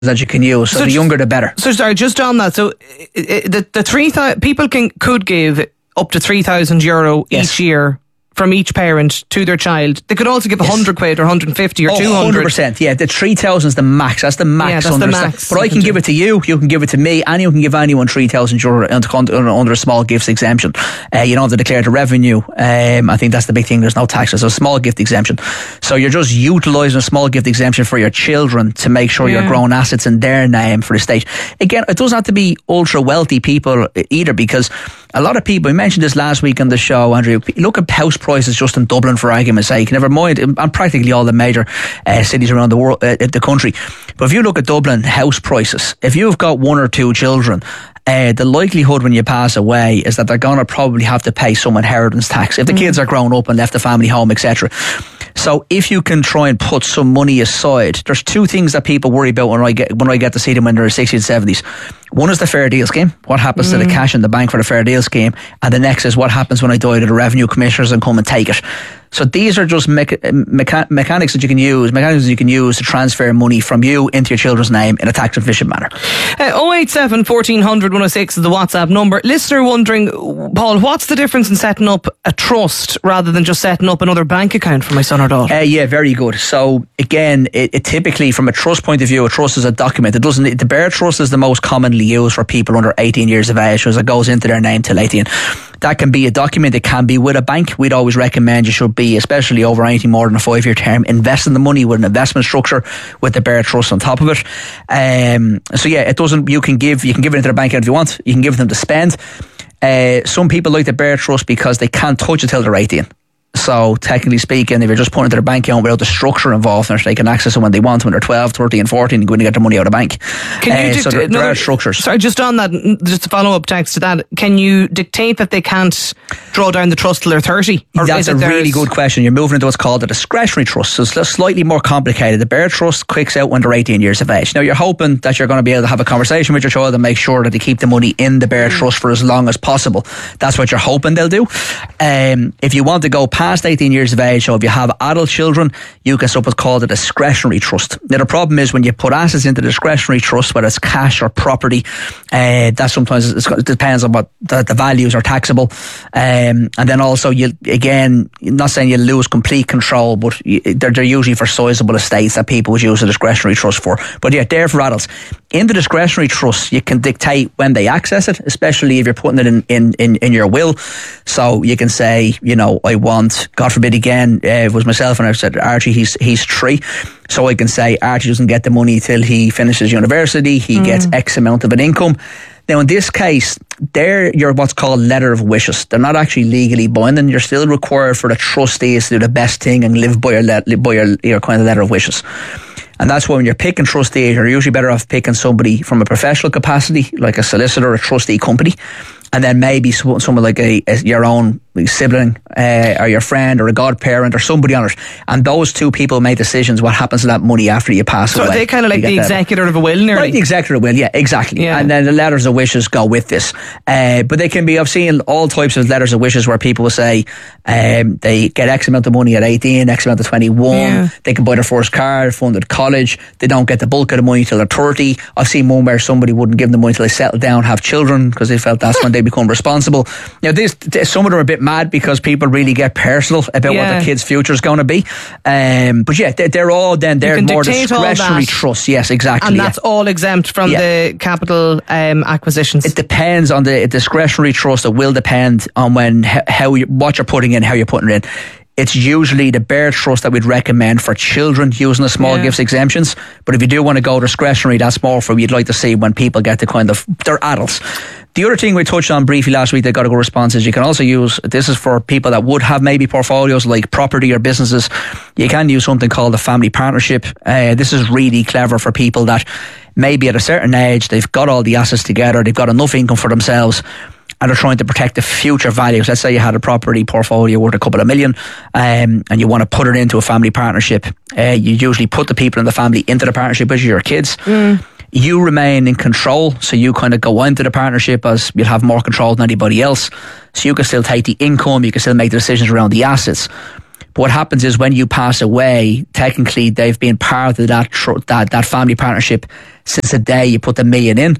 that you can use. So the younger the better. So sorry, just on that. So the 3,000 people could give up to €3,000 each year from each parent to their child. They could also give 100 quid or 150 or 200. 100%. Yeah, the 3,000 is the max. That's the max. Yeah, that's the max. But I can give it to you. You can give it to me. Anyone can give anyone €3,000 under a small gifts exemption. You don't have to declare the revenue. I think that's the big thing. There's no taxes. So small gift exemption. So you're just utilising a small gift exemption for your children to make sure you're growing assets in their name for the state. Again, it doesn't have to be ultra wealthy people either, because a lot of people, we mentioned this last week on the show, Andrew, look at house prices just in Dublin, for argument's sake, never mind, and practically all the major cities around the world, the country. But if you look at Dublin house prices, if you've got one or two children, the likelihood when you pass away is that they're going to probably have to pay some inheritance tax if the kids are grown up and left the family home, etc. So if you can try and put some money aside, there's two things that people worry about when I get to see them when they're 60s and 70s. One is the Fair Deal scheme. What happens to the cash in the bank for the Fair Deal scheme? And the next is what happens when I die to the revenue commissioners and come and take it. So these are just mechanics that you can use to transfer money from you into your children's name in a tax efficient manner. 087 1400 106 is the WhatsApp number. Listener wondering, Paul, what's the difference in setting up a trust rather than just setting up another bank account for my son or daughter? Yeah, very good. So again, it typically, from a trust point of view, a trust is a document. The Bear Trust is the most commonly used for people under 18 years of age, because it goes into their name till 18. That can be a document. It can be with a bank. We'd always recommend you should be, especially over anything more than a 5-year term, investing the money with an investment structure with the Bear Trust on top of it. So yeah, it doesn't. You can give it into the bank if you want. You can give them to spend. Some people like the Bear Trust because they can't touch it till they're 18. So technically speaking, if you're just putting it to their bank account without the structure involved in it, they can access it when they want, when they're 12, 13 14 and go in and get their money out of the bank. So there are structures. Sorry, just on that, just to follow up text to that, can you dictate that they can't draw down the trust till they're 30? That's a really good question. You're moving into what's called a discretionary trust, so it's slightly more complicated. The Bear Trust quicks out when they're 18 years of age. Now you're hoping that you're going to be able to have a conversation with your child and make sure that they keep the money in the Bear Trust for as long as possible. That's what you're hoping they'll do. If you want to go past 18 years of age, so if you have adult children, you can set up what's called a discretionary trust. Now the problem is when you put assets into the discretionary trust, whether it's cash or property, that sometimes it depends on what the values are taxable, and then also you, again, not saying you lose complete control, but they're usually for sizable estates that people would use a discretionary trust for. But yeah, they're for adults. In the discretionary trust, you can dictate when they access it, especially if you're putting it in your will. So you can say, I want, God forbid again, it was myself and I said, Archie, he's 3. So I can say Archie doesn't get the money till he finishes university. He gets X amount of an income. Now in this case, they're your what's called letter of wishes. They're not actually legally binding. You're still required for the trustees to do the best thing and live by your kind of letter of wishes. And that's why when you're picking trustees, you're usually better off picking somebody from a professional capacity, like a solicitor or a trustee company, and then maybe someone like your own sibling or your friend or a godparent or somebody on it. And those two people make decisions what happens to that money after you pass away. So they kind of like the executor of a will, nearly? Like the executor of a will, yeah, exactly. Yeah. And then the letters of wishes go with this. But they can be, I've seen all types of letters of wishes where people will say they get X amount of money at 18, X amount of 21. Yeah. They can buy their first car, funded college. They don't get the bulk of the money till they're 30. I've seen one where somebody wouldn't give them money till they settle down, have children, because they felt that's when they become responsible. Now, some of them are a bit mad because people really get personal about what their kids' future is going to be. But yeah, they're all then they're more discretionary trusts. Yes, exactly. And that's all exempt from the capital acquisitions. It depends on the discretionary trust. It will depend on what you're putting in, how you're putting it in. It's usually the Bear Trust that we'd recommend for children using the small gifts exemptions. But if you do want to go discretionary, that's more for you'd like to see when people get to they're adults. The other thing we touched on briefly last week that got a good response is you can also use, this is for people that would have maybe portfolios like property or businesses, you can use something called a family partnership. This is really clever for people that maybe at a certain age, they've got all the assets together, they've got enough income for themselves, and they're trying to protect the future values. Let's say you had a property portfolio worth a couple of million, and you want to put it into a family partnership. You usually put the people in the family into the partnership, which are your kids. You remain in control, so you kind of go into the partnership as you'll have more control than anybody else. So you can still take the income, you can still make the decisions around the assets. But what happens is when you pass away, technically they've been part of that family partnership since the day you put the million in.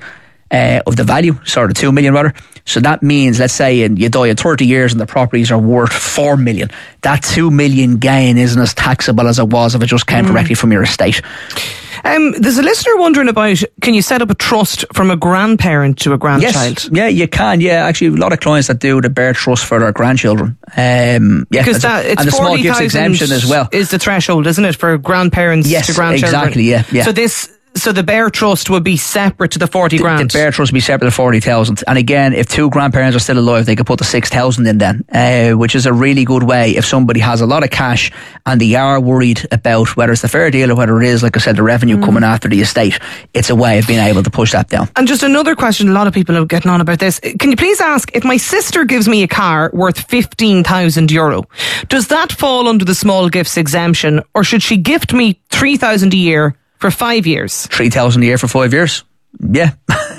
Of the value, sort of 2 million rather. So that means, let's say you die in 30 years and the properties are worth 4 million. That 2 million gain isn't as taxable as it was if it just came directly from your estate. There's a listener wondering about, can you set up a trust from a grandparent to a grandchild? Yes, yeah, you can. Yeah, actually, a lot of clients that do the bear trust for their grandchildren. Because it's and the small gifts exemption as well is the threshold, isn't it, for grandparents to grandchildren? Exactly. Yeah. So the bear trust would be separate to the 40 grand. The bear trust would be separate to 40,000. And again, if two grandparents are still alive, they could put the 6,000 in then, which is a really good way if somebody has a lot of cash and they are worried about whether it's the fair deal or whether it is, like I said, the revenue coming after the estate. It's a way of being able to push that down. And just another question, a lot of people are getting on about this. Can you please ask, if my sister gives me a car worth €15,000, does that fall under the small gifts exemption, or should she gift me $3,000 a year for 5 years? 3,000 a year for 5 years. Yeah.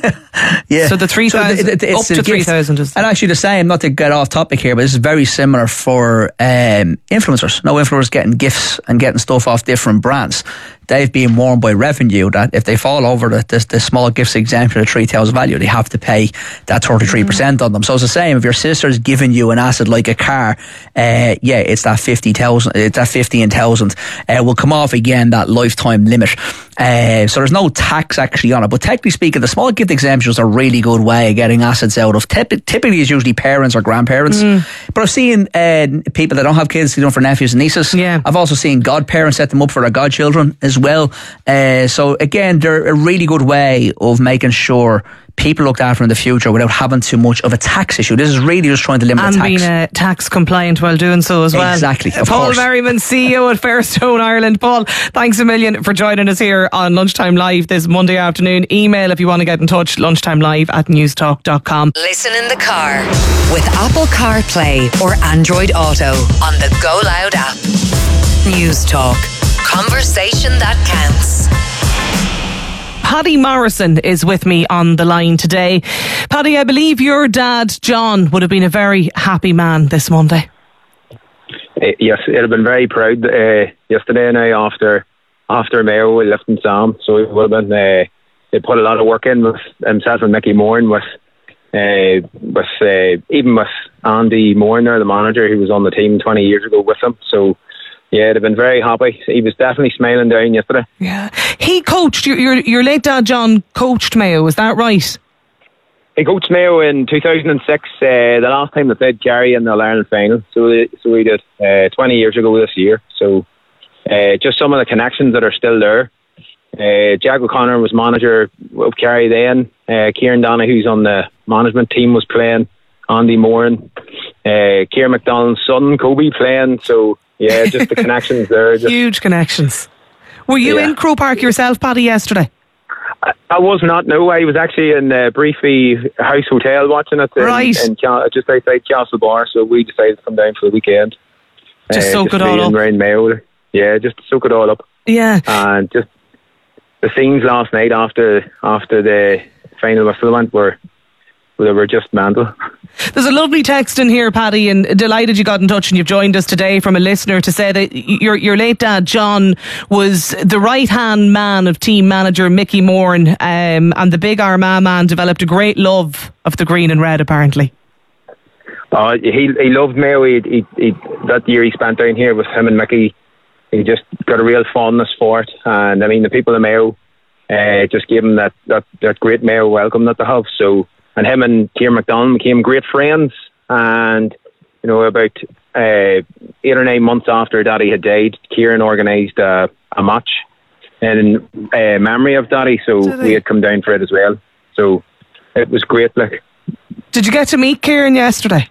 Yeah. So the 3,000, up to 3,000 is... And actually the same, not to get off topic here, but this is very similar for influencers. No influencers getting gifts and getting stuff off different brands. They've been warned by revenue that if they fall over the small gifts exemption of 3,000 value, they have to pay that 33% on them. So it's the same. If your sister's giving you an asset like a car, it's that 50,000. It's that 15,000. Will come off again that lifetime limit. So there's no tax actually on it. But technically speaking, the small gift exemption is a really good way of getting assets out of. Typically, it's usually parents or grandparents. But I've seen people that don't have kids, they do it for nephews and nieces. Yeah. I've also seen godparents set them up for their godchildren as well. So again, they're a really good way of making sure people looked after in the future without having too much of a tax issue. This is really just trying to limit the tax. And being tax compliant while doing so as well. Exactly, of Paul course. Merriman, CEO at Fairstone Ireland. Paul, thanks a million for joining us here on Lunchtime Live this Monday afternoon. Email if you want to get in touch, lunchtimelive@newstalk.com. Listen in the car with Apple CarPlay or Android Auto on the Go Loud app. News Talk. Conversation that counts. Paddy Morrison is with me on the line today. Paddy, I believe your dad, John, would have been a very happy man this Monday. Yes, he'd have been very proud. Yesterday now after Mayo, we left in Sam, so he would have been. They put a lot of work in with himself and Mickey Moore, and with even with Andy Moore there, the manager, who was on the team 20 years ago with him. So yeah, they've been very happy. He was definitely smiling down yesterday. Yeah, he coached your late dad, John, coached Mayo. Is that right? He coached Mayo in 2006. The last time they played Kerry in the All-Ireland final. So he did 20 years ago this year. So just some of the connections that are still there. Jack O'Connor was manager of Kerry then. Kieran Donahue's on the management team was playing. Andy Moore, Kieran McDonald's son, Kobe, playing. So yeah, just the connections there. Huge connections. Were you in Croke Park yourself, Paddy, yesterday? I was not. No, I was actually in Briefy House Hotel watching it in just outside Castlebar. So we decided to come down for the weekend. Just soak it all up. Around Mayo. Yeah, just to soak it all up. Yeah. And just the scenes last night after the final whistle were just mental. There's a lovely text in here, Paddy, and delighted you got in touch and you've joined us today from a listener to say that your late dad, John, was the right-hand man of team manager Mickey Moore, and the big Armagh man developed a great love of the green and red, apparently. He loved Mayo. He that year he spent down here with him and Mickey, he just got a real fondness for it. And I mean, the people of Mayo just gave him that great Mayo welcome that they have. So, and him and Kieran McDonald became great friends. And you know, about 8 or 9 months after Daddy had died, Kieran organised a match in memory of Daddy. So we had come down for it as well. So it was great. Like, did you get to meet Kieran yesterday?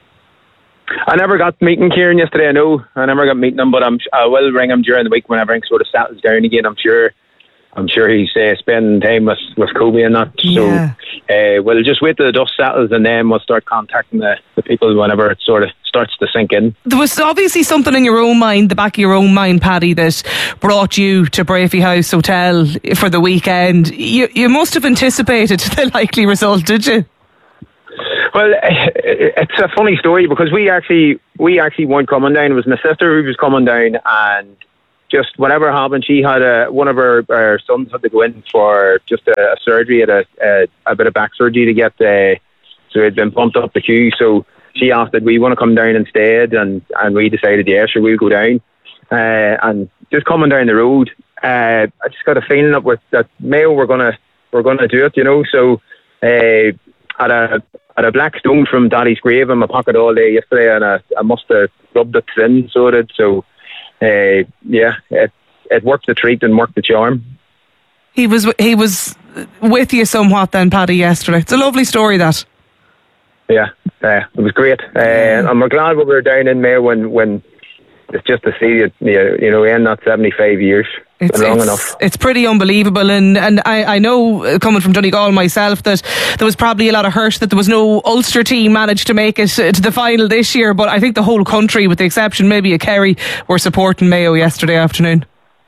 I never got meeting Kieran yesterday. I know I never got meeting him, but I will ring him during the week when everything sort of settles down again. I'm sure he's spending time with Kobe and that. Yeah. So we'll just wait till the dust settles and then we'll start contacting the people whenever it sort of starts to sink in. There was obviously something in your own mind, the back of your own mind, Paddy, that brought you to Briefy House Hotel for the weekend. You must have anticipated the likely result, did you? Well, it's a funny story because we actually weren't coming down. It was my sister who was coming down, and just whatever happened, she had one of her sons had to go in for just a surgery, at a bit of back surgery to get so it had been pumped up the queue. So she asked that we want to come down instead, and we decided, yeah, sure, we'll go down. And just coming down the road, I just got a feeling that Mayo were gonna do it, you know. So had a black stone from Daddy's grave in my pocket all day yesterday, and I must have rubbed it thin, so it did. So it worked the treat and worked the charm. He was with you somewhat then, Paddy, yesterday. It's a lovely story, that. Yeah, it was great. And we're glad we were down in Mayo when it's just to see it, you know, in that 75 years. It's long enough. It's pretty unbelievable, and I know, coming from Donegal myself, that there was probably a lot of hurt that there was no Ulster team managed to make it to the final this year, but I think the whole country, with the exception maybe of Kerry, were supporting Mayo yesterday afternoon.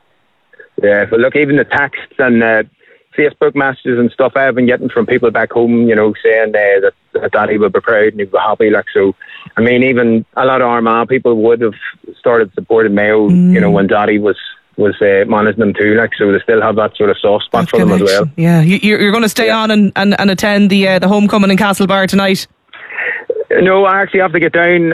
Yeah, but look, even the texts and Facebook messages and stuff I've been getting from people back home, you know, saying that Daddy would be proud and he'd be happy. Like, so, I mean, even a lot of Armagh people would have started supporting Mayo, you know, when Daddy was managing them too. Like, so they still have that sort of soft spot for them as well. Yeah, you're going to stay on and attend the homecoming in Castlebar tonight. No, I actually have to get down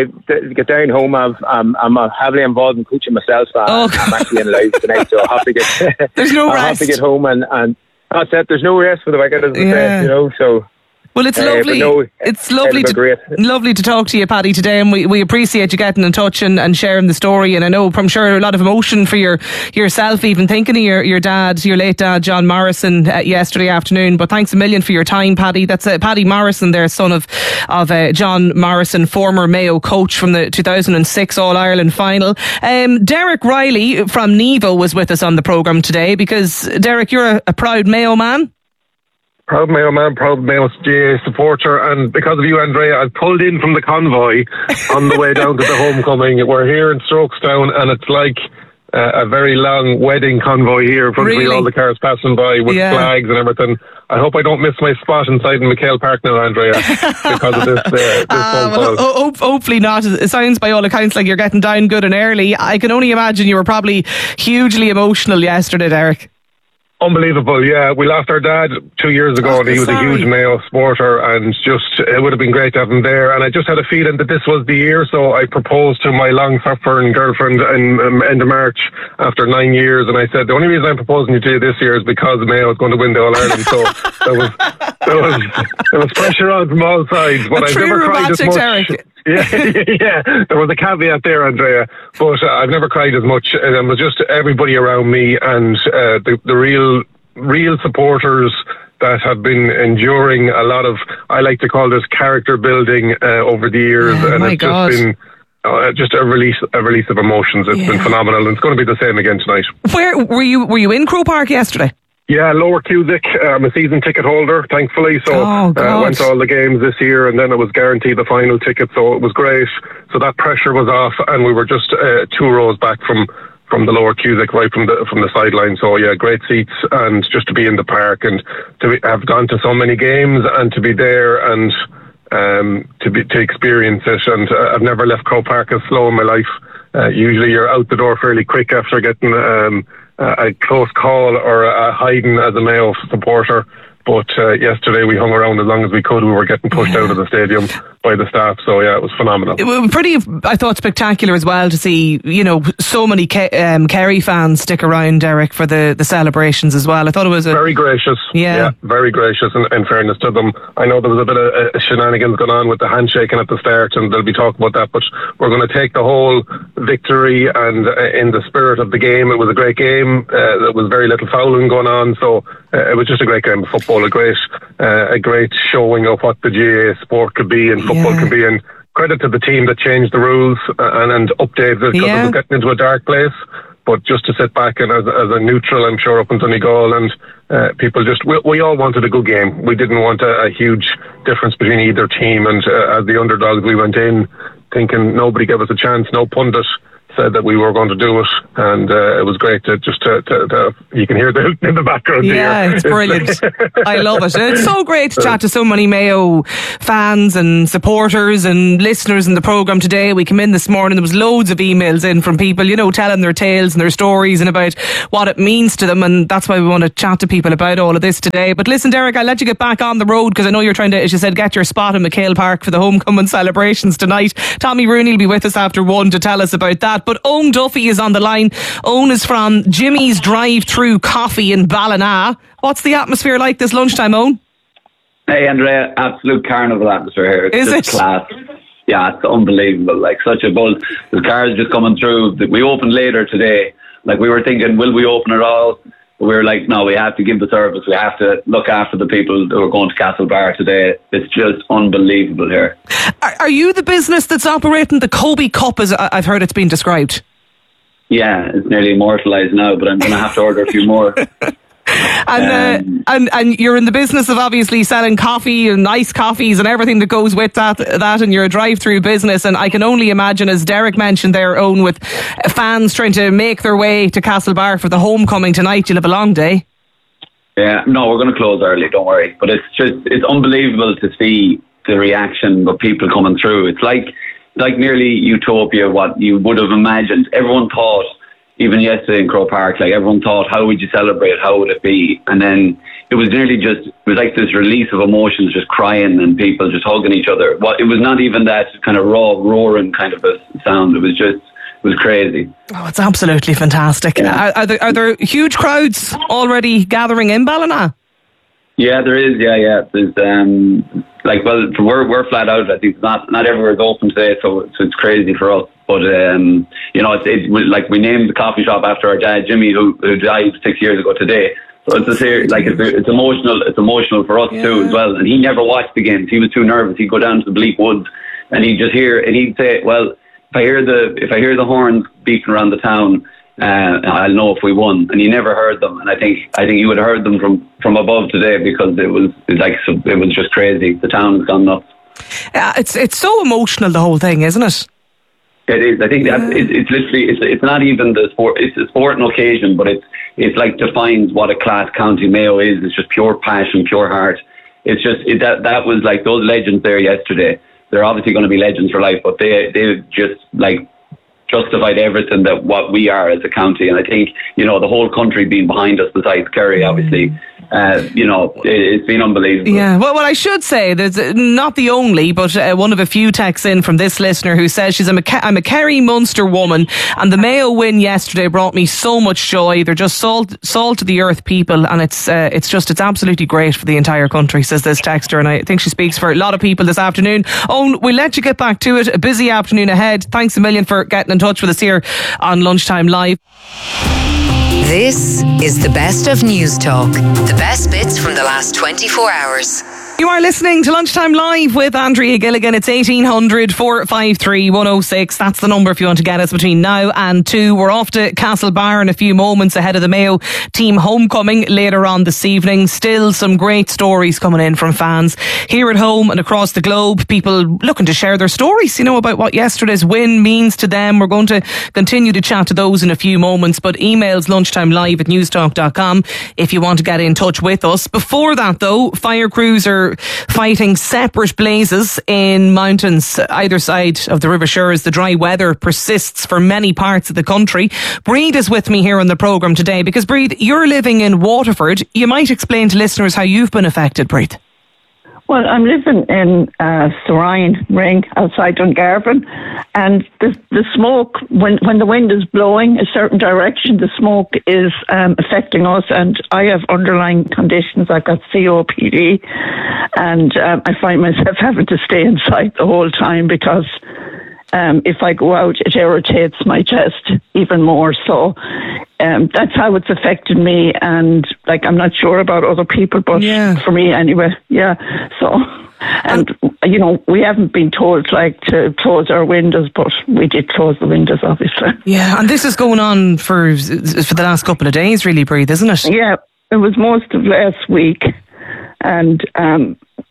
home. I'm heavily involved in coaching myself. I'm actually in Louth tonight, so I'll have to get. There's no rest. I'll have to get home and that's it. There's no rest for the wicked, as I say, you know. So. Well, it's lovely. It's lovely to talk to you, Paddy, today, and we appreciate you getting in touch and sharing the story. And I know, I'm sure, a lot of emotion for yourself, even thinking of your dad, your late dad, John Morrison, yesterday afternoon. But thanks a million for your time, Paddy. That's Paddy Morrison, there, son of John Morrison, former Mayo coach from the 2006 All Ireland final. Derek Riley from Nevo was with us on the programme today, because Derek, you're a proud Mayo man. Proud Mayo man, proud Mayo supporter, and because of you, Andrea, I pulled in from the convoy on the way down to the homecoming. We're here in Strokestown, and it's like a very long wedding convoy here in front of me, all the cars passing by with flags and everything. I hope I don't miss my spot inside in McHale Park now, Andrea, because of this phone call. Hopefully not. It sounds by all accounts like you're getting down good and early. I can only imagine you were probably hugely emotional yesterday, Derek. Unbelievable, yeah. We lost our dad 2 years ago, and he was a huge Mayo supporter, and just it would have been great to have him there. And I just had a feeling that this was the year, so I proposed to my long-suffering girlfriend in end of March after 9 years, and I said, the only reason I'm proposing to you this year is because Mayo is going to win the All-Ireland. So there was pressure on from all sides, but I've never cried as much. Derek. Yeah, there was a caveat there, Andrea, but I've never cried as much. It was just everybody around me, and the real supporters that have been enduring a lot of, I like to call this character building over the years, and it's just been just a release of emotions. It's been phenomenal, and it's going to be the same again tonight. Where were you? Were you in Croke Park yesterday? Yeah, Lower Cusick. I'm a season ticket holder, thankfully, so went to all the games this year, and then I was guaranteed the final ticket, so it was great. So that pressure was off, and we were just 2 rows back from the Lower Cusick, right from the sideline. So yeah, great seats, and just to be in the park and to have gone to so many games and to be there and to experience it. And I've never left Croke Park as slow in my life. Usually you're out the door fairly quick after getting a close call or a hiding as a Mayo supporter. But yesterday we hung around as long as we could. We were getting pushed out of the stadium by the staff. So yeah, it was phenomenal. It was pretty, I thought, spectacular as well to see, you know, so many Kerry fans stick around, Derek, for the celebrations as well. I thought it was very gracious. Yeah, very gracious. In fairness to them, I know there was a bit of shenanigans going on with the handshaking at the start, and they'll be talking about that. But we're going to take the whole victory, and in the spirit of the game, it was a great game. There was very little fouling going on, so it was just a great game of football. A great showing of what the GAA sport could be and football can be, and credit to the team that changed the rules and updated it, because it was getting into a dark place. But just to sit back and as a neutral, I'm sure, up in Donegal, and people just, we all wanted a good game. We didn't want a huge difference between either team, and as the underdogs we went in thinking nobody gave us a chance, no pundit said that we were going to do it, and it was great to just to you can hear the in the background. Yeah, it's brilliant. I love it. It's so great to chat to so many Mayo fans and supporters and listeners in the programme today. We came in this morning, there was loads of emails in from people, you know, telling their tales and their stories and about what it means to them, and that's why we want to chat to people about all of this today. But listen, Derek, I'll let you get back on the road because I know you're trying to, as you said, get your spot in McHale Park for the homecoming celebrations tonight. Tommy Rooney will be with us after 1 to tell us about that. But Owen Duffy is on the line. Owen is from Jimmy's Drive-Thru Coffee in Ballina. What's the atmosphere like this lunchtime, Owen? Hey, Andrea, absolute carnival atmosphere here. It's is just it? Class. Yeah, it's unbelievable. Like, such a buzz. The cars just coming through. We opened later today. Like, we were thinking, will we open it all? But we were like, no, we have to give the service. We have to look after the people who are going to Castlebar today. It's just unbelievable here. Are you the business that's operating the Kobe Cup, as I've heard it's been described? Yeah, it's nearly immortalised now, but I'm going to have to order a few more. And you're in the business of obviously selling coffee and iced coffees and everything that goes with that, and you're a drive-through business, and I can only imagine, as Derek mentioned there, Owen, with fans trying to make their way to Castlebar for the homecoming tonight, you'll have a long day. Yeah, no, we're going to close early, don't worry. But it's unbelievable to see the reaction of people coming through. It's like nearly utopia, what you would have imagined. Everyone thought, even yesterday in Croke Park, like, everyone thought, how would you celebrate? How would it be? And then it was nearly just, it was like this release of emotions, just crying and people just hugging each other. Well, it was not even that kind of raw, roaring kind of a sound. It was crazy. Oh, it's absolutely fantastic. Yeah. Are there huge crowds already gathering in Ballina? Yeah, there is. Yeah. There's we're flat out. I think not everywhere is open today, so it's crazy for us. But it's like we named the coffee shop after our dad Jimmy, who died 6 years ago today. So it's emotional. It's emotional for us too as well. And he never watched the games. He was too nervous. He'd go down to the bleak woods and he'd just hear, and he'd say, "Well, if I hear the horns beating around the town, I'll know if we won." And he never heard them. And I think he would have heard them from above today, because it was just crazy. The town's gone nuts. It's so emotional, the whole thing, isn't it? It is. I think it's literally, it's not even the sport. It's a sporting occasion, but it's like defines what a class County Mayo is. It's just pure passion, pure heart. It's just that was like those legends there yesterday. They're obviously going to be legends for life, but they just like justified everything that what we are as a county. And I think, the whole country being behind us, besides Kerry, obviously, it's been unbelievable. Yeah, well, I should say, there's not the only, but one of a few texts in from this listener who says I'm a Kerry Munster woman, and the Mayo win yesterday brought me so much joy. They're just salt to the earth people, and it's absolutely great for the entire country, says this texter, and I think she speaks for a lot of people this afternoon. Owen, we'll let you get back to it. A busy afternoon ahead. Thanks a million for getting in touch with us here on Lunchtime Live. This is the best of News Talk. The best bits from the last 24 hours. You are listening to Lunchtime Live with Andrea Gilligan. It's 1800 453 106. That's the number if you want to get us between now and 2. We're off to Castlebar in a few moments ahead of the Mayo team homecoming later on this evening. Still some great stories coming in from fans here at home and across the globe. People looking to share their stories, about what yesterday's win means to them. We're going to continue to chat to those in a few moments, but emails lunchtimelive@newstalk.com if you want to get in touch with us. Before that though, fire crews are fighting separate blazes in mountains either side of the River Suir as the dry weather persists for many parts of the country. Breed is with me here on the programme today because, Breed, you're living in Waterford. You might explain to listeners how you've been affected, Breed. Well, I'm living in Sarine Ring outside Dungarvan, and the smoke, when the wind is blowing a certain direction, the smoke is affecting us, and I have underlying conditions. I've got COPD, and I find myself having to stay inside the whole time because if I go out, it irritates my chest even more. So that's how it's affected me, and I'm not sure about other people, but for me anyway, so, and we haven't been told to close our windows, but we did close the windows, obviously. Yeah, and this is going on for the last couple of days, really, Breed, isn't it? Yeah, it was most of last week, and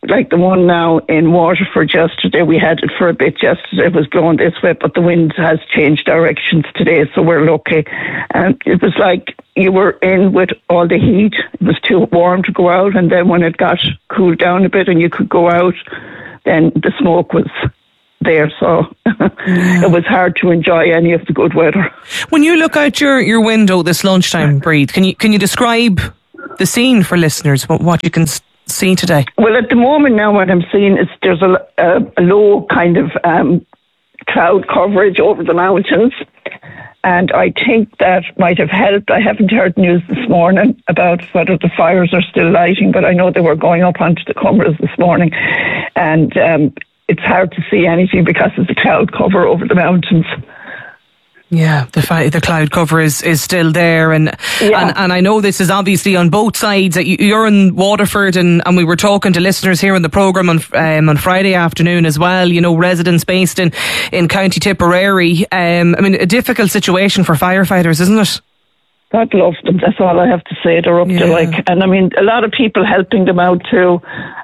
like the one now in Waterford yesterday, we had it for a bit yesterday. It was blowing this way, but the wind has changed directions today, so we're lucky. And it was like you were in with all the heat. It was too warm to go out, and then when it got cooled down a bit and you could go out, then the smoke was there, so it was hard to enjoy any of the good weather. When you look out your window this lunchtime, Breed, can you describe the scene for listeners, what you can see today? Well, at the moment now what I'm seeing is there's a low kind of cloud coverage over the mountains, and I think that might have helped. I haven't heard news this morning about whether the fires are still lighting, but I know they were going up onto the Cumbras this morning, and it's hard to see anything because of the cloud cover over the mountains. Yeah, the cloud cover is still there, and I know this is obviously on both sides. You're in Waterford, and we were talking to listeners here on the programme on Friday afternoon as well. You know, residents based in County Tipperary. I mean, a difficult situation for firefighters, isn't it? God love them. That's all I have to say. They're up to and I mean, a lot of people helping them out too.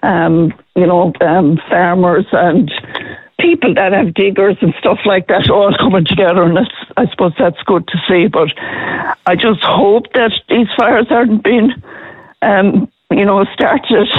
Farmers and people that have diggers and stuff like that all coming together, and I suppose that's good to see. But I just hope that these fires aren't being, started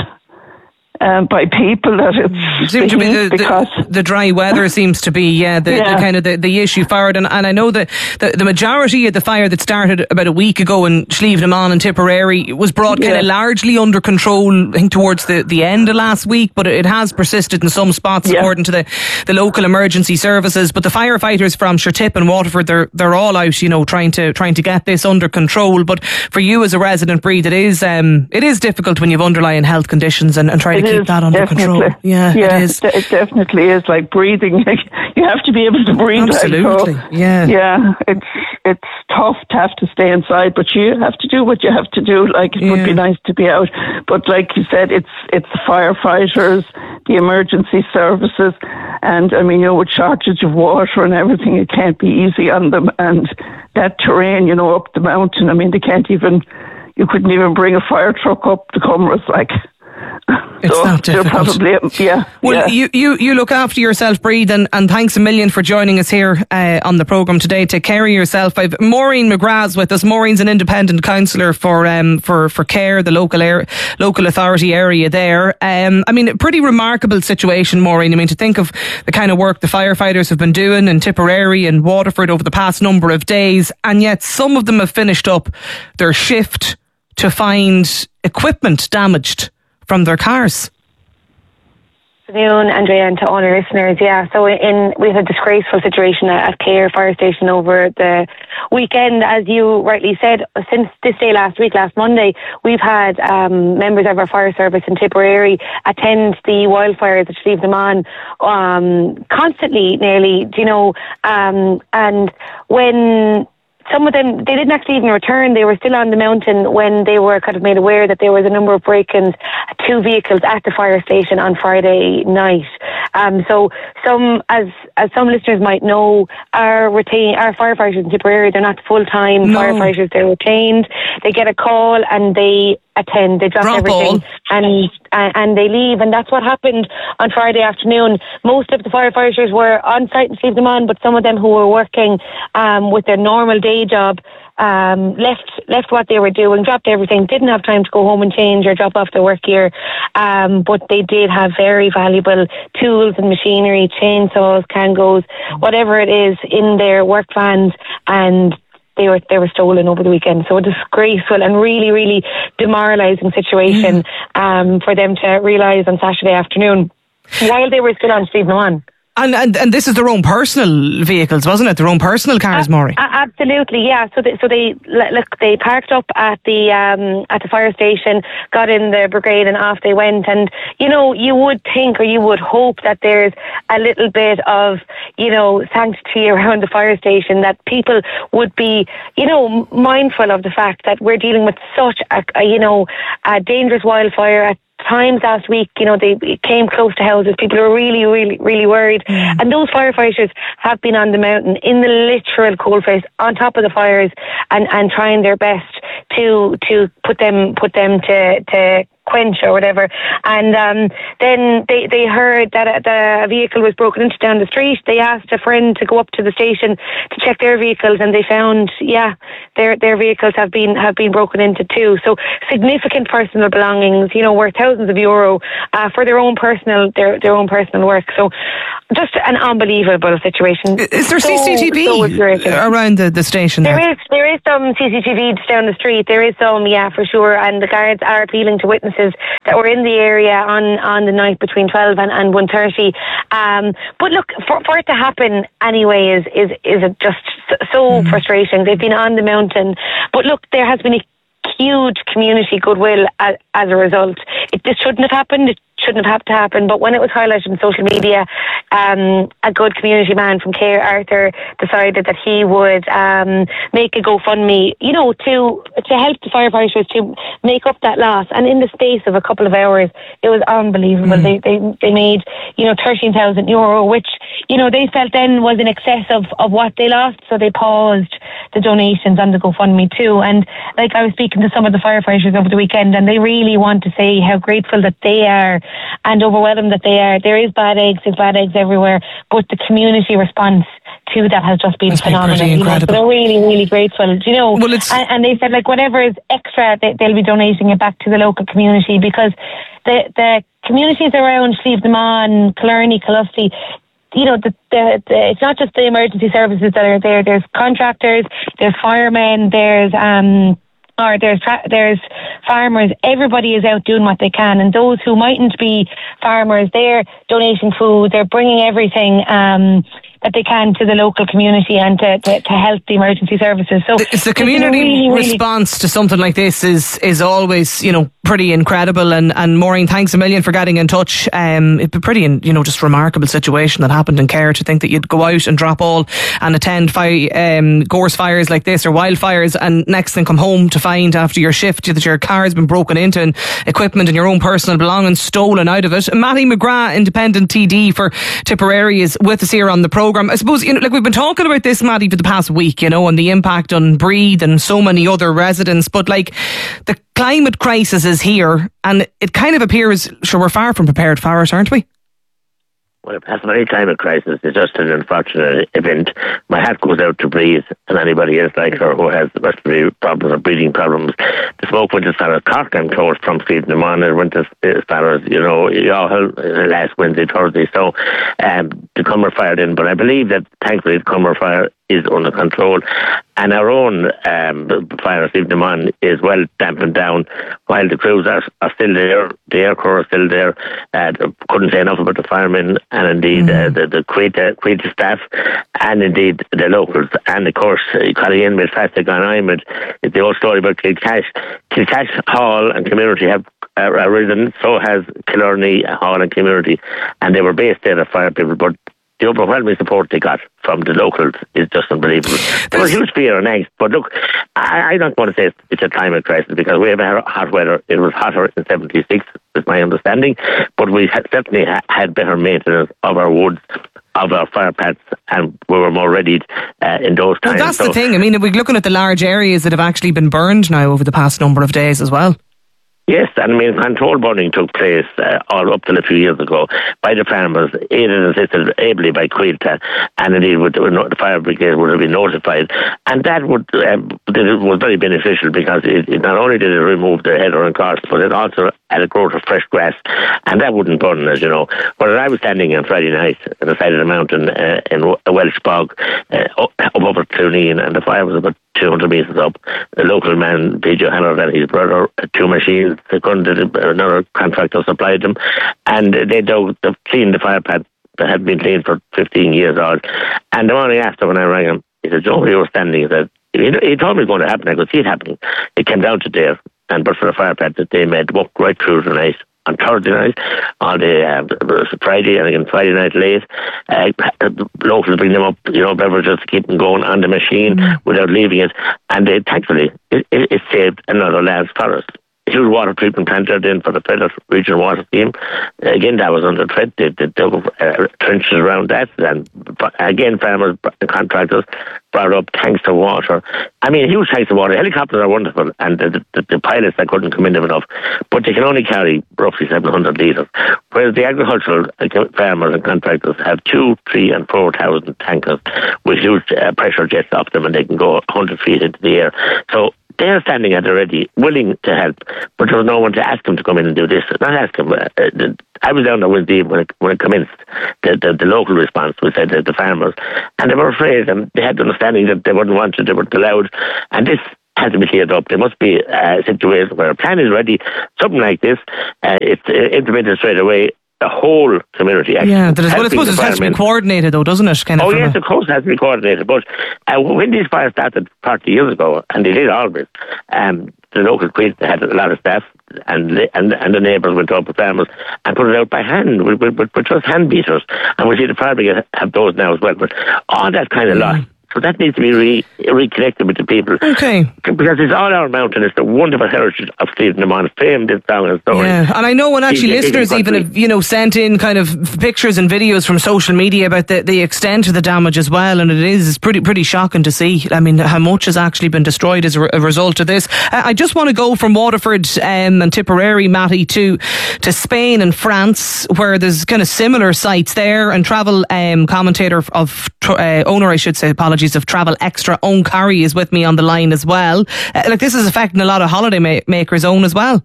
by people, that it's seems to be the dry weather seems to be the kind of the issue fired, and I know that the majority of the fire that started about a week ago in Slieve na Mon and Tipperary was brought kind of largely under control, I think, towards the end of last week, but it has persisted in some spots according to the local emergency services. But the firefighters from Shertip and Waterford, they're all out, trying to get this under control. But for you as a resident, Breed, it is difficult when you have underlying health conditions and trying to keep that under control. Yeah, it is. It definitely is, like breathing. You have to be able to breathe. Absolutely. Yeah. It's tough to have to stay inside, but you have to do what you have to do. Like, it would be nice to be out, but like you said, it's the firefighters, the emergency services, and I mean, with shortage of water and everything, it can't be easy on them. And that terrain, up the mountain, I mean, you couldn't even bring a fire truck up the Cumbras, like. It's not difficult. Well, you look after yourself, Breed, and thanks a million for joining us here on the programme today. Take care of yourself. I've Maureen McGrath's with us. Maureen's an independent councillor for Care, the local authority area there. I mean, a pretty remarkable situation, Maureen. I mean, to think of the kind of work the firefighters have been doing in Tipperary and Waterford over the past number of days, and yet some of them have finished up their shift to find equipment damaged from their cars. Good afternoon, Andrea, and to all our listeners. So we had a disgraceful situation at Care Fire Station over the weekend. As you rightly said, since this day last Monday, we've had members of our fire service in Tipperary attend the wildfires at Slieve na Mon constantly, nearly, and when some of them, they didn't actually even return. They were still on the mountain when they were kind of made aware that there was a number of break-ins, 2 vehicles at the fire station on Friday night. So some, as some listeners might know, our firefighters in Tipperary, they're not full-time firefighters. They're retained. They get a call and they attend. They drop everything and they leave, and that's what happened on Friday afternoon. Most of the firefighters were on site in Slieve na Mon, but some of them who were working with their normal day job left what they were doing, dropped everything, didn't have time to go home and change or drop off their work gear, but they did have very valuable tools and machinery, chainsaws, Kangos, whatever it is, in their work vans, and they were stolen over the weekend. So a disgraceful and really, really demoralising situation for them to realise on Saturday afternoon while they were still on Slieve na Mon. And this is their own personal vehicles, wasn't it? Their own personal cars, Maureen. Absolutely, yeah. So they parked up at the fire station, got in the brigade, and off they went. And you would think, or you would hope, that there's a little bit of sanctity around the fire station, that people would be mindful of the fact that we're dealing with such a dangerous wildfire at times last week. They came close to houses. People are really, really, really worried. And those firefighters have been on the mountain in the literal coalface, on top of the fires, and trying their best to put them to quench or whatever. And then they heard that a vehicle was broken into down the street. They asked a friend to go up to the station to check their vehicles, and they found, their vehicles have been broken into too. So significant personal belongings, worth thousands of euro for their own personal work. So just an unbelievable situation. Is there CCTV around the station? There is some CCTV down the street. There is some, for sure. And the guards are appealing to witnesses that were in the area on the night between 12 and 1:30. But look, for it to happen anyway is just so frustrating. They've been on the mountain, but look, there has been a huge community goodwill as a result. This shouldn't have happened. It shouldn't have had to happen, but when it was highlighted on social media, a good community man from Care, Arthur, decided that he would make a GoFundMe, to help the firefighters to make up that loss. And in the space of a couple of hours, it was unbelievable. They made, 13,000 euro, which, they felt then was in excess of what they lost. So they paused the donations on the GoFundMe too. And like, I was speaking to some of the firefighters over the weekend, and they really want to say how grateful that they are and overwhelmed that they are. There is there's bad eggs everywhere, but the community response to that has just been phenomenal. So they're really, really grateful. Well, and they said, like, whatever is extra, they'll be donating it back to the local community, because the communities around Slieve Naman, Killarney, Colusti, it's not just the emergency services that are there. There's contractors, there's firemen, there's farmers. Everybody is out doing what they can, and those who mightn't be farmers, they're donating food, they're bringing everything that they can to the local community and to help the emergency services. So it's the community response to something like this is always, pretty incredible. And Maureen, thanks a million for getting in touch. It'd be pretty, just remarkable situation that happened in Care, to think that you'd go out and drop all and attend gorse fires like this, or wildfires, and next thing come home to find after your shift that your car has been broken into and equipment and your own personal belongings stolen out of it. Matty McGrath, independent TD for Tipperary, is with us here on the programme. I suppose, we've been talking about this, Matty, for the past week, and the impact on Breed and so many other residents, but the climate crisis is here, and it kind of appears, we're far from prepared for it, aren't we? Well, as any climate crisis, it's just an unfortunate event. My hat goes out to Breed and anybody else like her who has respiratory problems or breathing problems. The smoke went as far as Cork and close from Slieve Naman. It went as far as, last Wednesday, Thursday. So the Cummer fired in. But I believe that thankfully the Cummer fire is under control, and our own fire at Slieve Naman is well dampened down, while the crews are still there. The air crew are still there. Couldn't say enough about the firemen, and indeed the Quetta staff, and indeed the locals, and of course Colleen made Fastic on Imid. It's the old story about Kilcash. Kilcash Hall and community have risen, so has Killarney Hall and community, and they were based there at fire people, but the overwhelming support they got from the locals is just unbelievable. There was huge fear and angst, but look, I don't want to say it's a climate crisis, because we have hot weather. It was hotter in 76, is my understanding, but we certainly had better maintenance of our woods, of our fire pads, and we were more ready in those times. Well, that's the thing. I mean, we're looking at the large areas that have actually been burned now over the past number of days as well. Yes, and controlled burning took place all up till a few years ago by the farmers, aided and assisted ably by Quilta, and indeed the fire brigade would have been notified, and that was very beneficial, because it not only did it remove the header and gorse, but it also had a growth of fresh grass, and that wouldn't burn, as you know. Whereas I was standing on Friday night at the side of the mountain in a Welsh bog up over Clooneen, and the fire was about 200 metres up. The local man, PJ Hannard, and his brother, 2 machines, another contractor supplied them, and they cleaned the fire pad that had been cleaned for 15 years old. And the morning after, when I rang him, he said, "Joe, you were standing." He said, he told me it was going to happen. I could see it happening. It came down to there, and but for the fire pad that they made, walked right through the night. On Thursday night, all day Friday, and again Friday night late, locals bring them up, beverages to keep them going on the machine without leaving it, and thankfully it saved another lad's forest. Huge water treatment plant there then for the Federal Regional Water Scheme. Again, that was under threat. They dug trenches around that, and again, farmers and contractors brought up tanks of water. I mean, huge tanks of water. Helicopters are wonderful, and the pilots that couldn't come in them enough, but they can only carry roughly 700 litres. Whereas the agricultural farmers and contractors have 2,000, 3,000 and 4,000 tankers with huge pressure jets off them, and they can go 100 feet into the air. So they're standing at the ready, willing to help, but there was no one to ask them to come in and do this. Not ask them. I was down there with Steve when it commenced, the local response, we said the farmers, and they were afraid, and they had the understanding that they wouldn't want to, they weren't allowed, and this has to be cleared up. There must be a situation where a plan is ready, something like this, it's implemented straight away. The whole community actually. Yeah, well, I suppose it has to be coordinated though, doesn't it? Oh yes, of course it has to be coordinated. But when these fires started 40 years ago, and they did always, the local police had a lot of staff, and the neighbours went up with farmers and put it out by hand with just hand beaters. And we see the fire brigade have those now as well. But all that kind of lot. So that needs to be reconnected with the people. Okay. Because it's all our mountain. It's the wonderful heritage of Stephen Lamont, famed in song and story. Yeah, and I know when actually listeners even have, sent in kind of pictures and videos from social media about the extent of the damage as well, and it's pretty shocking to see. I mean, how much has actually been destroyed as a result of this. I just want to go from Waterford and Tipperary, Matty, to Spain and France, where there's kind of similar sites there, and travel commentator owner, I should say, apologies, of Travel Extra, Owen Curry, is with me on the line as well. This is affecting a lot of holiday makers' own as well.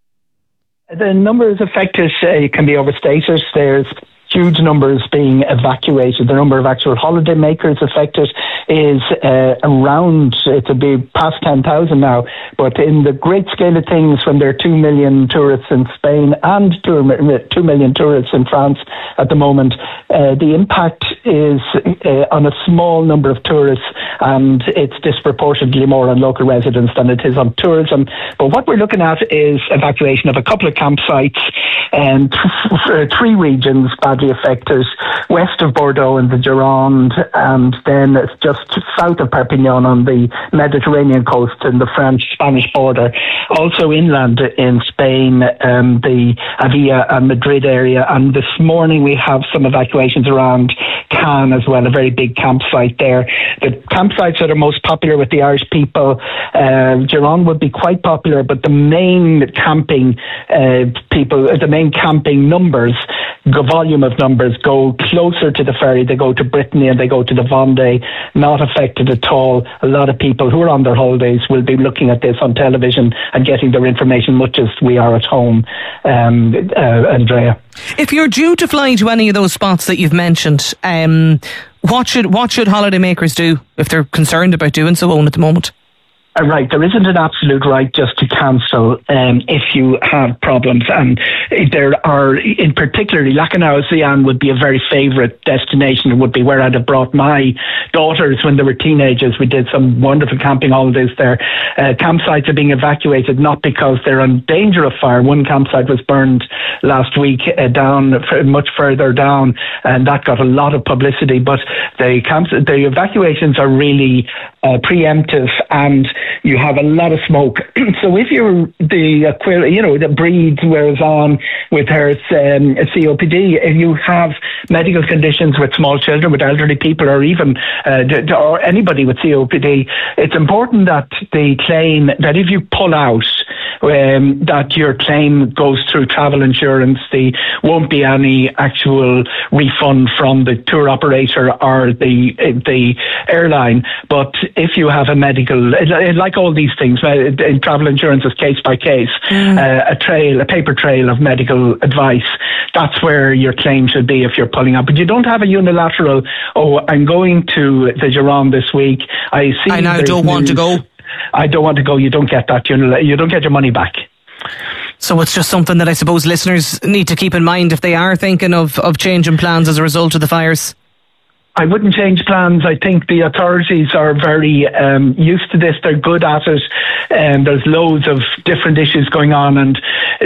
The numbers affected can be overstated. There's huge numbers being evacuated. The number of actual holiday makers affected is around, it'll be past 10,000 now, but in the great scale of things, when there are 2 million tourists in Spain and 2 million tourists in France at the moment, the impact is on a small number of tourists, and it's disproportionately more on local residents than it is on tourism. But what we're looking at is evacuation of a couple of campsites and 3 regions badly affected: west of Bordeaux and the Gironde, and then it's just south of Perpignan on the Mediterranean coast and the French-Spanish border. Also inland in Spain, the Avia and Madrid area. And this morning we have some evacuations around Cannes as well, a very big campsite there. The campsites that are most popular with the Irish people, Gironde would be quite popular, but the main camping the main camping numbers, the volume of numbers, go closer to the ferry. They go to Brittany and they go to the Vendée, not affected at all. A lot of people who are on their holidays will be looking at this on television and getting their information much as we are at home. Andrea, if you're due to fly to any of those spots that you've mentioned, what should holidaymakers do if they're concerned about doing so, Owen, at the moment? Right, there isn't an absolute right just to cancel if you have problems, and there are, in particularly, Lacanau-Zian would be a very favourite destination. It would be where I'd have brought my daughters when they were teenagers. We did some wonderful camping holidays there. Campsites are being evacuated not because they're in danger of fire. One campsite was burned last week much further down, and that got a lot of publicity, but the evacuations are really preemptive, and you have a lot of smoke. So if you're the Breed wears on with her COPD, if you have medical conditions with small children, with elderly people, or even or anybody with COPD, it's important that if you pull out, that your claim goes through travel insurance. There won't be any actual refund from the tour operator or the airline. But if you have a medical, like all these things, in travel insurance is case by case, a paper trail of medical advice, that's where your claim should be if you're pulling up. But you don't have a unilateral, I'm going to the Gironde this week. I now don't want to go. I don't want to go. You don't get that. You don't get your money back. So it's just something that I suppose listeners need to keep in mind if they are thinking of changing plans as a result of the fires. I wouldn't change plans. I think the authorities are very used to this. They're good at it. There's loads of different issues going on, and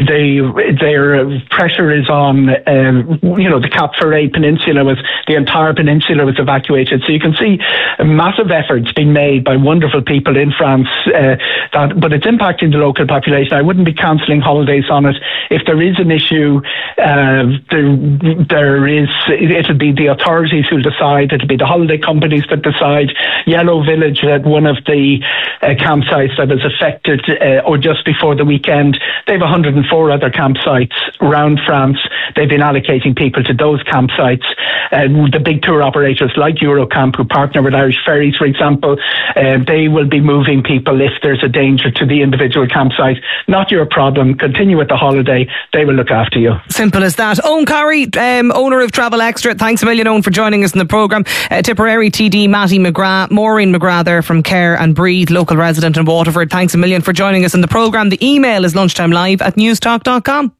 their pressure is on. The Cap Ferret Peninsula the entire peninsula was evacuated. So you can see massive efforts being made by wonderful people in France. But it's impacting the local population. I wouldn't be cancelling holidays on it. If there is an issue, it'll be the authorities who'll decide decide. It'll be the holiday companies that decide. Yellow Village, one of the campsites that was affected or just before the weekend, they have 104 other campsites around France. They've been allocating people to those campsites. The big tour operators like Eurocamp, who partner with Irish Ferries, for example, they will be moving people if there's a danger to the individual campsite. Not your problem. Continue with the holiday. They will look after you. Simple as that. Owen Corrie, owner of Travel Extra. Thanks a million, Owen, for joining us in the programme. Tipperary TD Matty McGrath, Maureen McGrath there from Care and Breathe, local resident in Waterford. Thanks a million for joining us in the programme. The email is lunchtimelive@newstalk.com.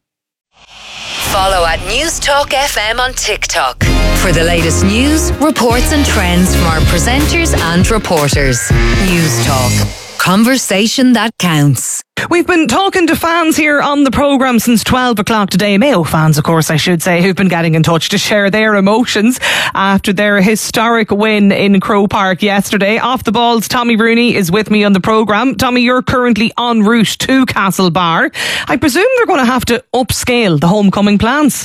Follow at Newstalk FM on TikTok for the latest news, reports and trends from our presenters and reporters. Newstalk. Conversation that counts. We've been talking to fans here on the programme since 12 o'clock today. Mayo fans, of course, I should say, who've been getting in touch to share their emotions after their historic win in Croke Park yesterday. Off the balls, Tommy Rooney is with me on the programme. Tommy, you're currently en route to Castlebar. I presume they're going to have to upscale the homecoming plans.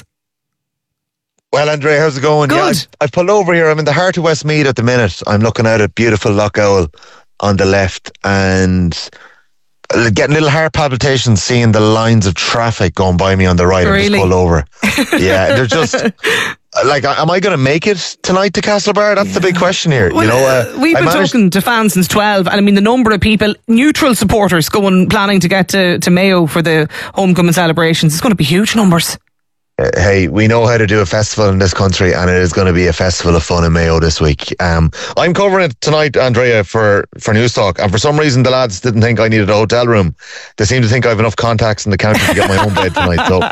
Well, Andrea, how's it going? Good. Yeah, I've pulled over here. I'm in the heart of Westmeath at the minute. I'm looking out at beautiful Loch Owl on the left and getting little heart palpitations seeing the lines of traffic going by me on the right. Really? I just pulled over. Yeah, they're just like, am I going to make it tonight to Castlebar? That's the big question here. Well, we've been talking to fans since 12, and I mean the number of people, neutral supporters, planning to get to Mayo for the homecoming celebrations. It's going to be huge numbers. Hey, we know how to do a festival in this country, and it is going to be a festival of fun in Mayo this week. I'm covering it tonight, Andrea, for Newstalk, and for some reason the lads didn't think I needed a hotel room. They seem to think I have enough contacts in the county to get my own bed tonight. So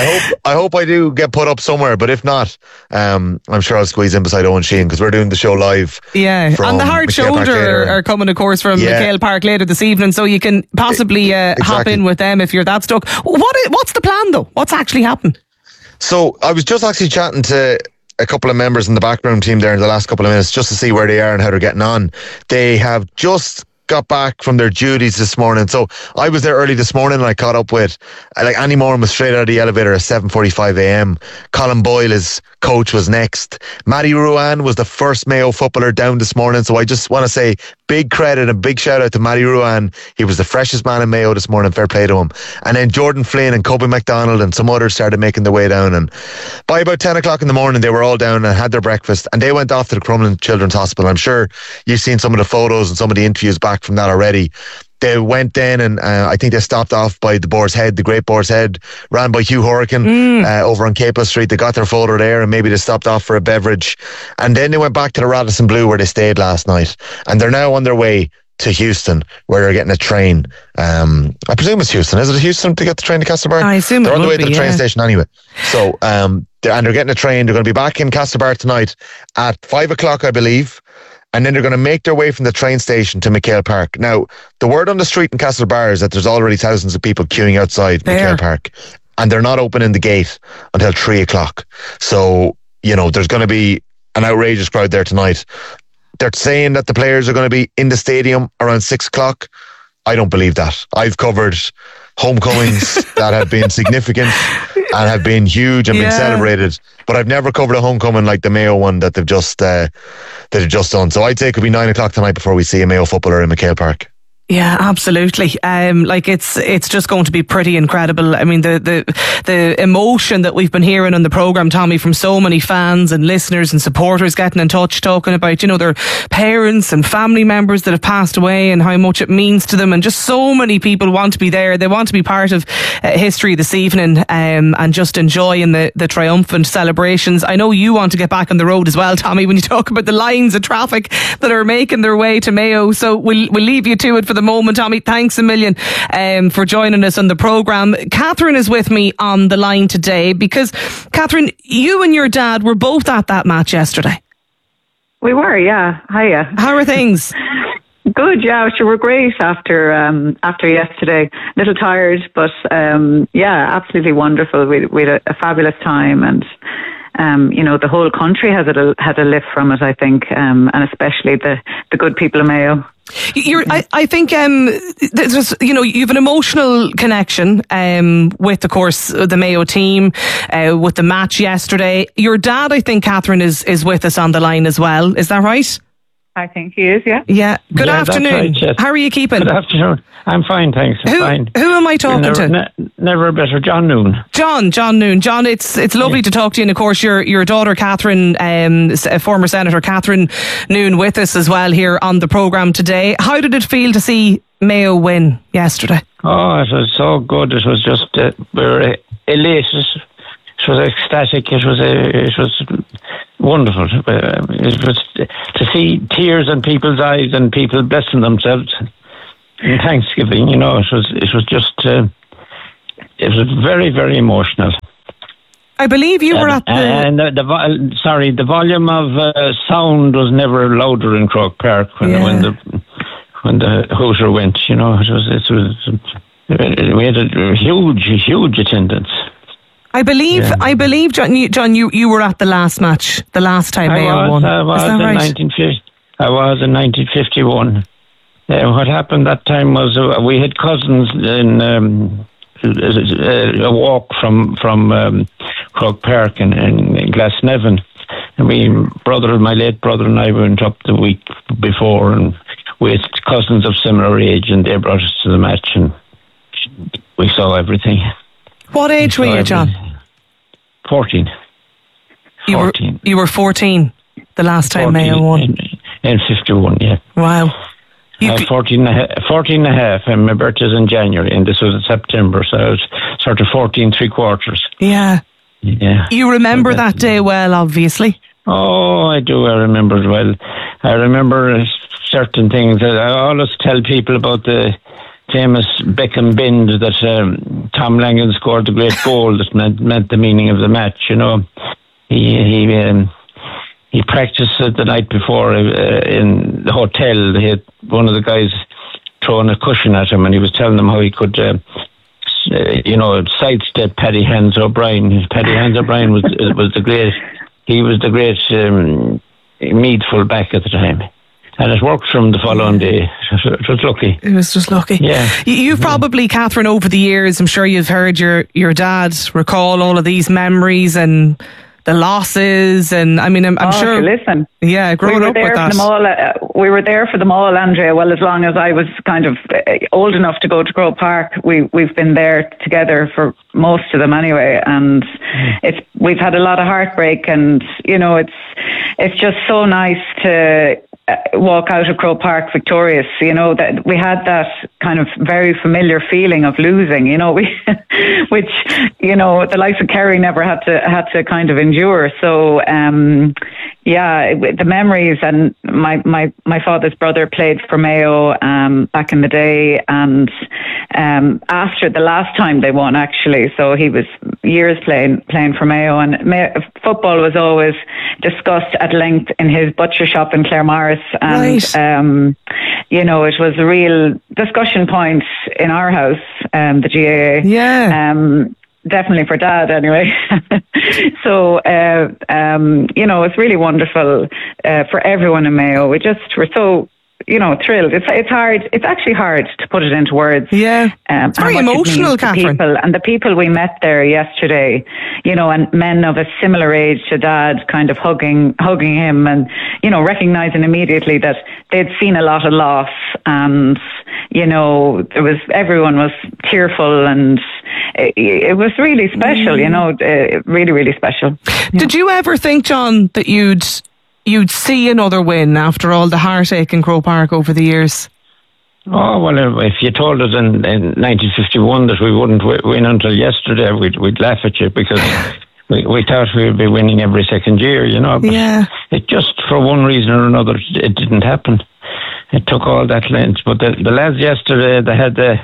I hope I do get put up somewhere, but if not, I'm sure I'll squeeze in beside Owen Sheehan because we're doing the show live. Yeah, and the Hard Shoulder are coming, of course, from McHale Park later this evening, so you can possibly hop in with them if you're that stuck. What's the plan though? What's actually happened? So I was just actually chatting to a couple of members in the backroom team there in the last couple of minutes just to see where they are and how they're getting on. They have just got back from their duties this morning. So I was there early this morning and I caught up with, like, Andy Moran was straight out of the elevator at 7:45 a.m. Colin Boyle, his coach, was next. Matty Ruan was the first Mayo footballer down this morning. So I just want to say big credit and big shout out to Matty Ruan. He was the freshest man in Mayo this morning. Fair play to him. And then Jordan Flynn and Kobe McDonald and some others started making their way down. And by about 10 o'clock in the morning, they were all down and had their breakfast. And they went off to the Crumlin Children's Hospital. I'm sure you've seen some of the photos and some of the interviews back from that already. They went then and I think they stopped off by the Boar's Head, the Great Boar's Head, ran by Hugh Hurricane over on Capel Street. They got their photo there and maybe they stopped off for a beverage. And then they went back to the Radisson Blue where they stayed last night. And they're now on their way to Houston where they're getting a train. I presume it's Houston. Is it Houston to get the train to Castlebar? I assume they're on the way be, to the train station anyway. So, and they're getting a train. They're going to be back in Castlebar tonight at 5 o'clock, I believe. And then they're going to make their way from the train station to McHale Park. Now, the word on the street in Castlebar is that there's already thousands of people queuing outside McHale Park. And they're not opening the gate until 3 o'clock. So, there's going to be an outrageous crowd there tonight. They're saying that the players are going to be in the stadium around 6 o'clock. I don't believe that. I've covered homecomings that have been significant and have been huge and been celebrated, but I've never covered a homecoming like the Mayo one that they've just done. So I'd say it could be 9 o'clock tonight before we see a Mayo footballer in McHale Park. Yeah, absolutely. It's just going to be pretty incredible. I mean, the emotion that we've been hearing on the programme, Tommy, from so many fans and listeners and supporters getting in touch, talking about, their parents and family members that have passed away and how much it means to them. And just so many people want to be there. They want to be part of history this evening, and just enjoying the triumphant celebrations. I know you want to get back on the road as well, Tommy, when you talk about the lines of traffic that are making their way to Mayo. So we'll leave you to it for the moment. Tommy, thanks a million for joining us on the programme. Catherine is with me on the line today because, Catherine, you and your dad were both at that match yesterday. We were, yeah. Hiya. How are things? Good, yeah. Sure, we're great after yesterday. A little tired, but absolutely wonderful. We had a fabulous time, and the whole country had a lift from it, I think, and especially the good people of Mayo. I think there's, you've an emotional connection with, of course, the Mayo team, with the match yesterday. Your dad, I think, Catherine, is with us on the line as well. Is that right? I think he is, yeah. Yeah. Good afternoon. That's right, yes. How are you keeping? Good afternoon. I'm fine, thanks. Fine. Who am I talking to? Never better, John Noon. John Noon. John, it's lovely to talk to you. And of course, your daughter, Catherine, former Senator Catherine Noon, with us as well here on the programme today. How did it feel to see Mayo win yesterday? Oh, it was so good. It was just, we were elated. It was ecstatic. It was wonderful. It was to see tears in people's eyes and people blessing themselves in Thanksgiving. It was just it was very, very emotional. I believe you were at the... And the volume of sound was never louder in Croke Park when the Hooter went. We had a huge attendance. I believe, John, you were at the last match, the last time Mayo won. I was in 1951. What happened that time was we had cousins in a walk from Croke Park in Glasnevin. And my late brother and I went up the week before, and we had cousins of similar age, and they brought us to the match, and we saw everything. What age were you, John? 14. You were 14 the last time Mayo won? In 51, yeah. Wow. 14 and a half, and my birthday's in January, and this was in September, so I was sort of 14 3/4. Yeah. You remember that day well, obviously. Oh, I do. I remember it well. I remember certain things. I always tell people about the famous Beckham bend that Tom Langan scored the great goal that meant the meaning of the match. He practiced it the night before in the hotel. He had one of the guys throwing a cushion at him, and he was telling him how he could sidestep Paddy Hans O'Brien. Paddy Hans O'Brien was the great Meath full back at the time. And it worked from the following day. It was lucky. It was just lucky. Yeah. You've probably, Catherine, over the years, I'm sure you've heard your dad recall all of these memories and the losses, and I'm sure. Listen, yeah, growing up with that. We were there for them all, Andrea. Well, as long as I was kind of old enough to go to Croke Park, we've been there together for most of them anyway. And we've had a lot of heartbreak, and it's just so nice to walk out of Croke Park victorious. That we had that kind of very familiar feeling of losing. Which the likes of Kerry never had to kind of endure. So the memories, and my father's brother played for Mayo back in the day, and after the last time they won, actually. So he was years playing for Mayo, and football was always discussed at length in his butcher shop in Claremorris, and it was a real discussion point in our house, the GAA. Yeah. Definitely for Dad, anyway. So, it's really wonderful for everyone in Mayo. We're so, thrilled. It's hard. It's actually hard to put it into words. Yeah. It's very emotional, Catherine. The people we met there yesterday, and men of a similar age to Dad, kind of hugging him, and recognizing immediately that they'd seen a lot of loss, and everyone was tearful, and it was really special. Really, really special. Did you ever think, John, that you'd see another win after all the heartache in Croke Park over the years? Oh, well, if you told us in 1951 that we wouldn't win until yesterday, we'd laugh at you, because we thought we would be winning every second year, But it just, for one reason or another, it didn't happen. It took all that length. But the lads yesterday, they had the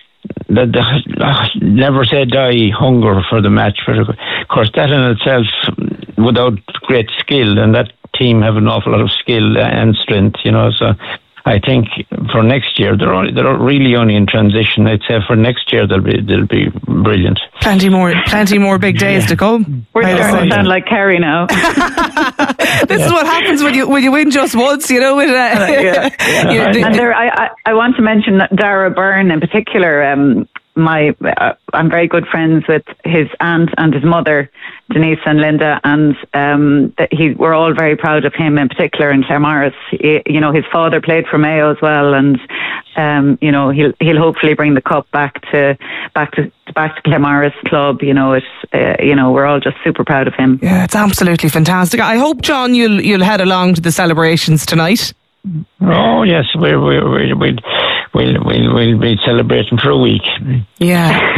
never say die hunger for the match. Of course, that in itself, without great skill, and that team have an awful lot of skill and strength, So I think for next year they're really only in transition. I'd say for next year they'll be brilliant. Plenty more big days to come. We're starting to sound like Kerry now. This is what happens when you win just once, you know. And I want to mention Dara Byrne in particular. I'm very good friends with his aunt and his mother, Denise and Linda, and we're all very proud of him in particular in Claremorris. His father played for Mayo as well, and he'll hopefully bring the cup back to Claremorris club. We're all just super proud of him. Yeah, it's absolutely fantastic. I hope, John, you'll head along to the celebrations tonight. Oh yes, we'll be celebrating for a week. Yeah,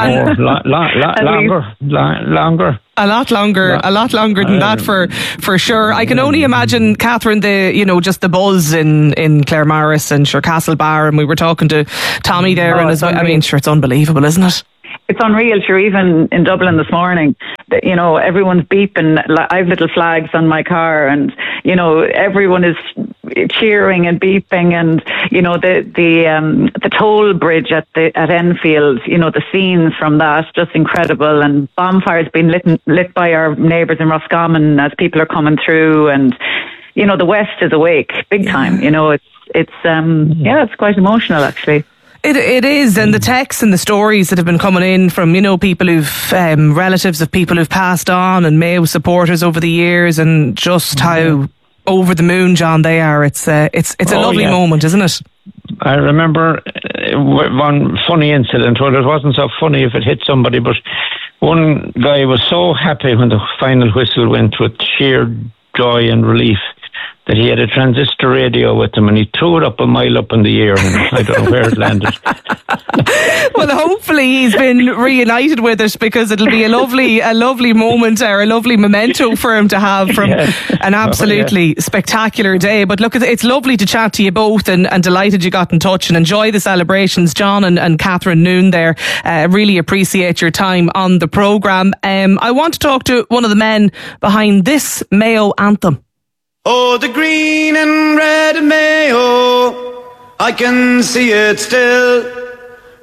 longer. A lot longer than that for sure. I can only imagine, Catherine, just the buzz in Claremorris and Castlebar, and we were talking to Tommy there, and I mean, sure, it's unbelievable, isn't it? It's unreal. Sure, even in Dublin this morning, everyone's beeping. I have little flags on my car, and everyone is cheering and beeping, and the toll bridge at Enfield. The scenes from that, just incredible. And bonfires being lit by our neighbours in Roscommon as people are coming through, and the West is awake big time. It's quite emotional actually. It is, and the texts and the stories that have been coming in from people who've relatives of people who've passed on, and Mayo supporters over the years, and just how over the moon, John, they are. It's a lovely moment, isn't it? I remember one funny incident. Well, it wasn't so funny if it hit somebody, but one guy was so happy when the final whistle went, with sheer joy and relief, that he had a transistor radio with him, and he threw it up a mile up in the air, and I don't know where it landed. Well, hopefully he's been reunited with us, because it'll be a lovely moment, or a lovely memento for him to have from an absolutely spectacular day. But look, it's lovely to chat to you both, and delighted you got in touch, and enjoy the celebrations, John and Catherine Noon there. Really appreciate your time on the programme. I want to talk to one of the men behind this Mayo anthem. Oh, the green and red Mayo, I can see it still.